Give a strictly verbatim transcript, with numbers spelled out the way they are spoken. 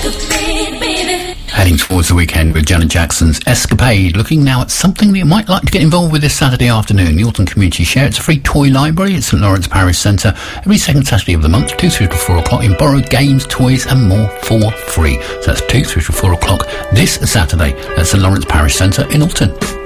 Heading towards the weekend with Janet Jackson's Escapade, looking now at something that you might like to get involved with this Saturday afternoon. The Alton Community Share. It's a free toy library at St Lawrence Parish Centre every second Saturday of the month, two through to four o'clock. You can borrow games, toys and more for free. So that's two through to four o'clock this Saturday at St Lawrence Parish Centre in Alton.